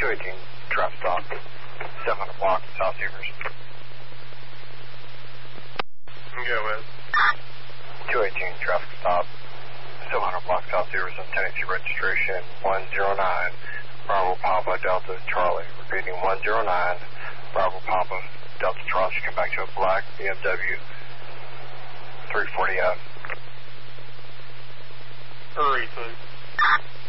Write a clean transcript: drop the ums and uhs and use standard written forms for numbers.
218, traffic stop, 700 block, South Severs. Go ahead. 218, traffic stop, 700 block, South Severs, and tenancy registration 109, Bravo Papa Delta Charlie. Repeating 109, Bravo Papa Delta Charlie. Come back to a black BMW 340F. Hurry, please.